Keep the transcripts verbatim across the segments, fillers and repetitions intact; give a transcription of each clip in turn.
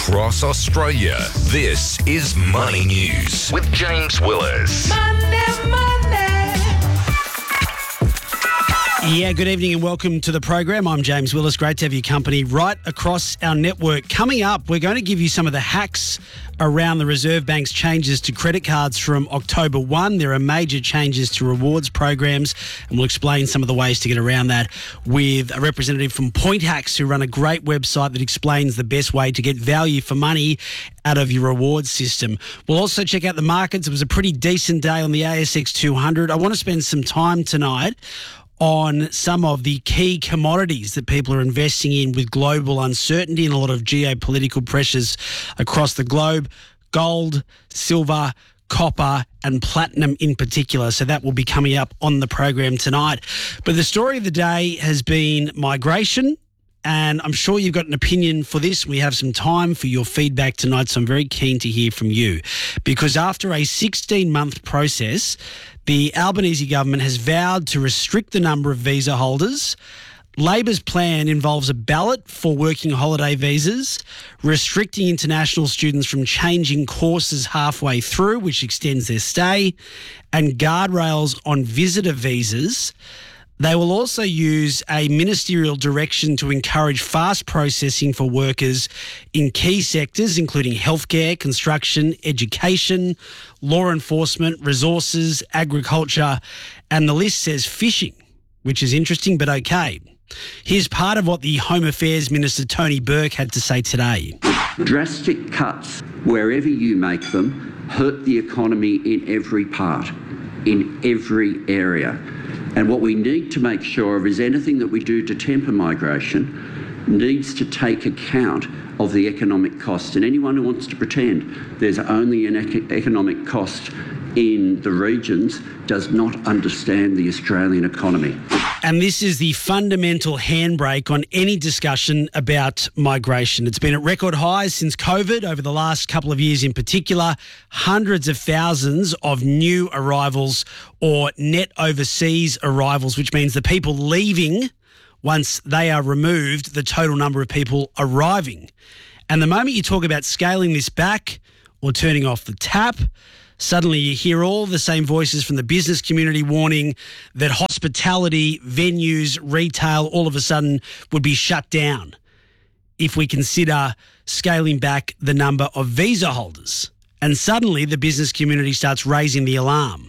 across Australia. This is Money News with James Willis. Money, money. Yeah, good evening and welcome to the program. I'm James Willis. Great to have your company right across our network. Coming up, we're going to give you some of the hacks around the Reserve Bank's changes to credit cards from October first. There are major changes to rewards programs, and we'll explain some of the ways to get around that with a representative from Point Hacks, who run a great website that explains the best way to get value for money out of your rewards system. We'll also check out the markets. It was a pretty decent day on the A S X two hundred. I want to spend some time tonight on some of the key commodities that people are investing in with global uncertainty and a lot of geopolitical pressures across the globe. Gold, silver, copper and platinum in particular. So that will be coming up on the program tonight. But the story of the day has been migration. And I'm sure you've got an opinion for this. We have some time for your feedback tonight, so I'm very keen to hear from you. Because after a sixteen-month process, the Albanese government has vowed to restrict the number of visa holders. Labor's plan involves a ballot for working holiday visas, restricting international students from changing courses halfway through, which extends their stay, and guardrails on visitor visas. They will also use a ministerial direction to encourage fast processing for workers in key sectors, including healthcare, construction, education, law enforcement, resources, agriculture, and the list says fishing, which is interesting, but okay. Here's part of what the Home Affairs Minister Tony Burke had to say today. Drastic cuts, wherever you make them, hurt the economy in every part, in every area. And what we need to make sure of is anything that we do to temper migration needs to take account of the economic cost. And anyone who wants to pretend there's only an ec- economic cost in the regions does not understand the Australian economy. And this is the fundamental handbrake on any discussion about migration. It's been at record highs since COVID over the last couple of years in particular. Hundreds of thousands of new arrivals or net overseas arrivals, which means the people leaving once they are removed, the total number of people arriving. And the moment you talk about scaling this back or turning off the tap, suddenly you hear all the same voices from the business community warning that hospitality, venues, retail all of a sudden would be shut down if we consider scaling back the number of visa holders. And suddenly the business community starts raising the alarm.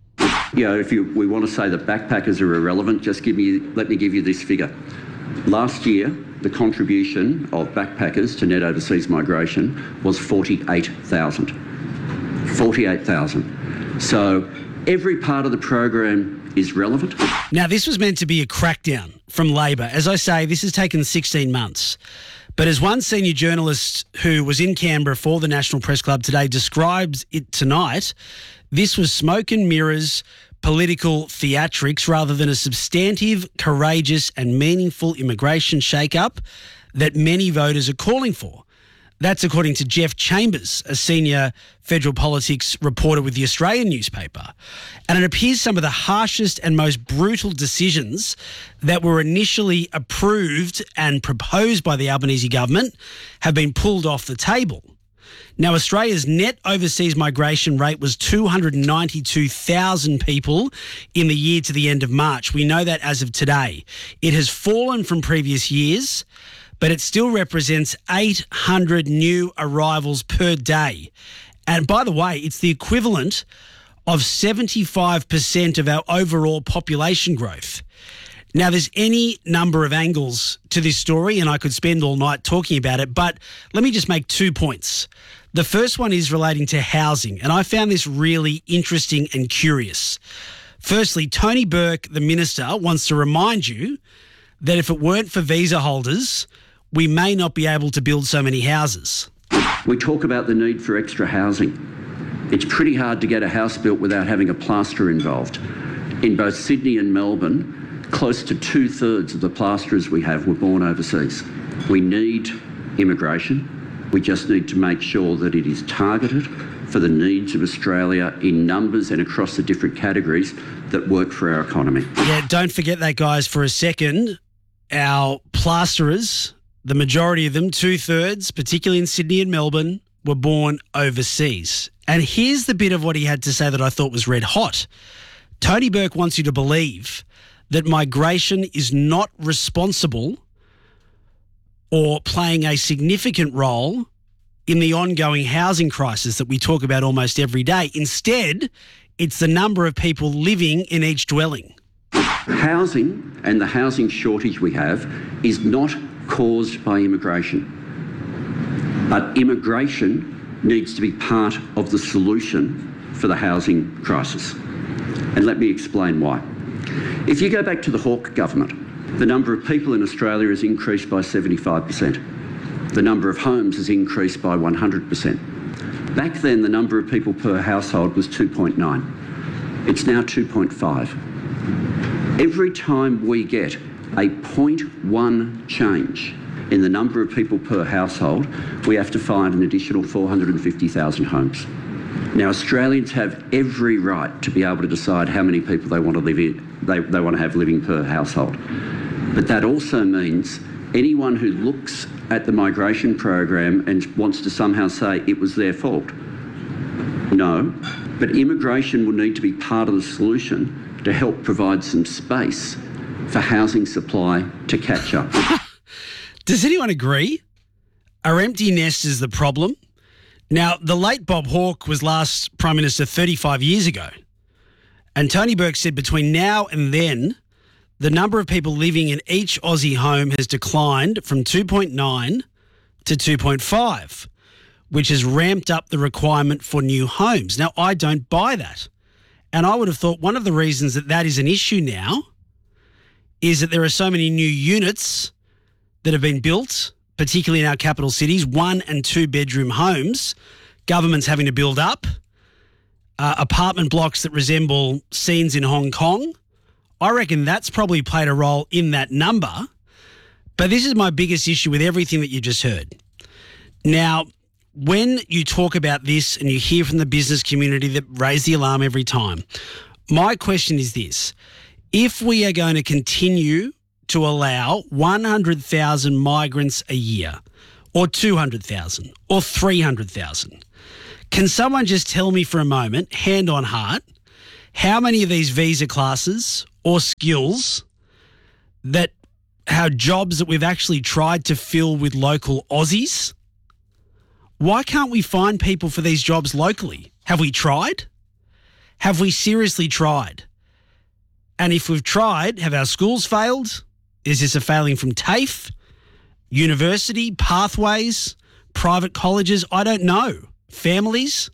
You know, if you, we want to say that backpackers are irrelevant, just give me, let me give you this figure. Last year, the contribution of backpackers to net overseas migration was forty-eight thousand. forty-eight thousand. So every part of the program is relevant. Now, this was meant to be a crackdown from Labor. As I say, this has taken sixteen months. But as one senior journalist who was in Canberra for the National Press Club today describes it tonight, this was smoke and mirrors, political theatrics rather than a substantive, courageous and meaningful immigration shake-up that many voters are calling for. That's according to Jeff Chambers, a senior federal politics reporter with the Australian newspaper. And it appears some of the harshest and most brutal decisions that were initially approved and proposed by the Albanese government have been pulled off the table. Now, Australia's net overseas migration rate was two hundred ninety-two thousand people in the year to the end of March. We know that as of today. It has fallen from previous years, but it still represents eight hundred new arrivals per day. And by the way, it's the equivalent of seventy-five percent of our overall population growth. Now, there's any number of angles to this story, and I could spend all night talking about it, but let me just make two points. The first one is relating to housing, and I found this really interesting and curious. Firstly, Tony Burke, the minister, wants to remind you that if it weren't for visa holders, we may not be able to build so many houses. We talk about the need for extra housing. It's pretty hard to get a house built without having a plasterer involved. In both Sydney and Melbourne, close to two-thirds of the plasterers we have were born overseas. We need immigration. We just need to make sure that it is targeted for the needs of Australia in numbers and across the different categories that work for our economy. Yeah, don't forget that, guys, for a second. Our plasterers the majority of them, two-thirds, particularly in Sydney and Melbourne, were born overseas. And here's the bit of what he had to say that I thought was red hot. Tony Burke wants you to believe that migration is not responsible or playing a significant role in the ongoing housing crisis that we talk about almost every day. Instead, it's the number of people living in each dwelling. Housing and the housing shortage we have is not caused by immigration. But immigration needs to be part of the solution for the housing crisis. And let me explain why. If you go back to the Hawke government, the number of people in Australia has increased by seventy-five percent. The number of homes has increased by one hundred percent. Back then, the number of people per household was two point nine. It's now two point five. Every time we get a zero point one change in the number of people per household, we have to find an additional four hundred fifty thousand homes. Now, Australians have every right to be able to decide how many people they want to live in, they, they want to have living per household. But that also means anyone who looks at the migration program and wants to somehow say it was their fault, no. But immigration will need to be part of the solution to help provide some space for housing supply to catch up. Does anyone agree? Are empty nesters the problem? Now, the late Bob Hawke was last Prime Minister thirty-five years ago. And Tony Burke said between now and then, the number of people living in each Aussie home has declined from two point nine to two point five, which has ramped up the requirement for new homes. Now, I don't buy that. And I would have thought one of the reasons that that is an issue now is that there are so many new units that have been built, particularly in our capital cities, one and two bedroom homes, government's having to build up, uh, apartment blocks that resemble scenes in Hong Kong. I reckon that's probably played a role in that number. But this is my biggest issue with everything that you just heard. Now, when you talk about this and you hear from the business community that raise the alarm every time, my question is this. If we are going to continue to allow one hundred thousand migrants a year, or two hundred thousand, or three hundred thousand, can someone just tell me for a moment, hand on heart, how many of these visa classes or skills that have jobs that we've actually tried to fill with local Aussies? Why can't we find people for these jobs locally? Have we tried? Have we seriously tried? And if we've tried, have our schools failed? Is this a failing from TAFE, university, pathways, private colleges? I don't know. Families?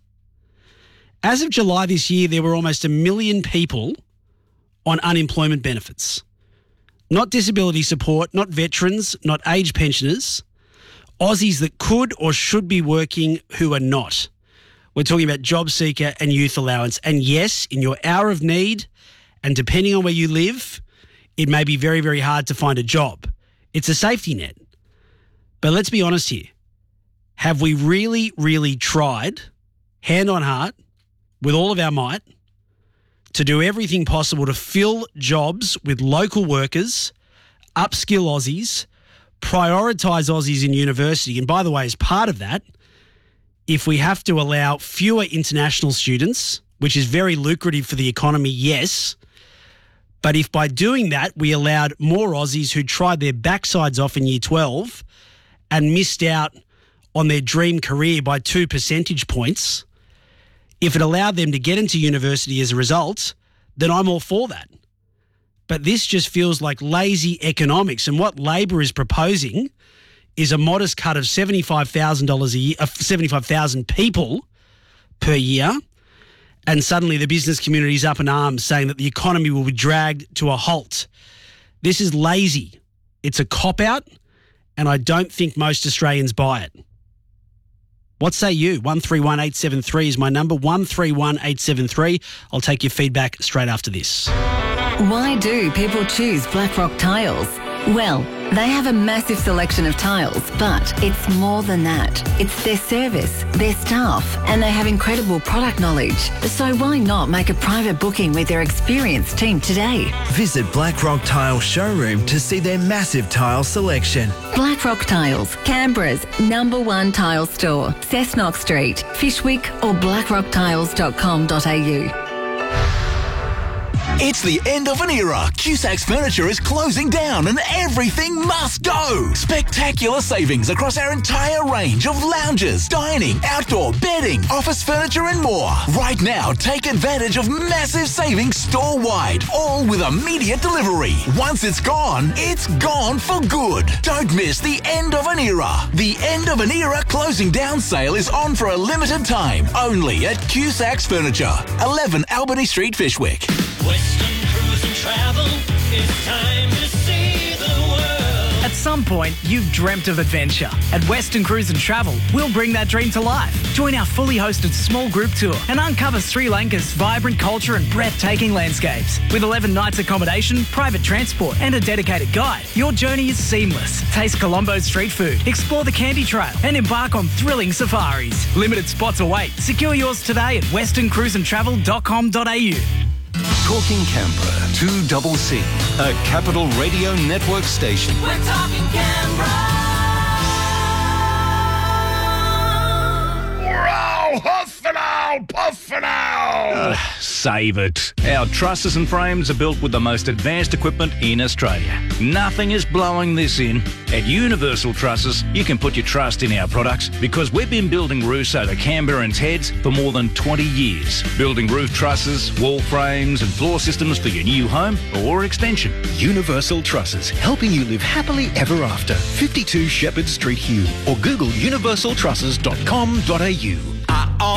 As of July this year, there were almost a million people on unemployment benefits. Not disability support, not veterans, not age pensioners. Aussies that could or should be working who are not. We're talking about job seeker and youth allowance. And yes, in your hour of need, and depending on where you live, it may be very, very hard to find a job. It's a safety net. But let's be honest here. Have we really, really tried, hand on heart, with all of our might, to do everything possible to fill jobs with local workers, upskill Aussies, prioritise Aussies in university? And by the way, as part of that, if we have to allow fewer international students, which is very lucrative for the economy, yes, but if by doing that we allowed more Aussies who tried their backsides off in year twelve and missed out on their dream career by two percentage points, if it allowed them to get into university as a result, then I'm all for that. But this just feels like lazy economics. And what Labor is proposing is a modest cut of seventy-five thousand dollars a year, uh, seventy-five thousand people per year. And suddenly the business community is up in arms saying that the economy will be dragged to a halt. This is lazy. It's a cop-out, and I don't think most Australians buy it. What say you? one three one eight seven three is my number, one three one eight seven three. I'll take your feedback straight after this. Why do people choose Blackrock Tiles? Well, They have a massive selection of tiles, but it's more than that. It's their service, their staff, and they have incredible product knowledge. So why not make a private booking with their experienced team today? Visit Blackrock Tile Showroom to see their massive tile selection. Blackrock Tiles, Canberra's number one tile store. Cessnock Street, Fishwick or blackrock tiles dot com dot a u. It's the end of an era. Cusac's Furniture is closing down and everything must go. Spectacular savings across our entire range of lounges, dining, outdoor, bedding, office furniture and more. Right now, take advantage of massive savings store-wide, all with immediate delivery. Once it's gone, it's gone for good. Don't miss the end of an era. The end of an era closing down sale is on for a limited time, only at Cusac's Furniture, eleven Albany Street, Fishwick. Western Cruise and Travel, it's time to see the world. At some point, you've dreamt of adventure. At Western Cruise and Travel, we'll bring that dream to life. Join our fully hosted small group tour and uncover Sri Lanka's vibrant culture and breathtaking landscapes. With eleven nights accommodation, private transport and a dedicated guide, your journey is seamless. Taste Colombo's street food, explore the Candy Trail and embark on thrilling safaris. Limited spots await. Secure yours today at western cruise and travel dot com dot a u. Talking Canberra, two C C, a Capital Radio Network station. We're talking Canberra. We're all huffing out, puffing out. Uh, save it. Our trusses and frames are built with the most advanced equipment in Australia. Nothing is blowing this in. At Universal Trusses, you can put your trust in our products because we've been building roofs over Canberrans' heads for more than twenty years. Building roof trusses, wall frames and floor systems for your new home or extension. Universal Trusses, helping you live happily ever after. fifty-two Shepherd Street, Hume, or Google universal trusses dot com dot a u.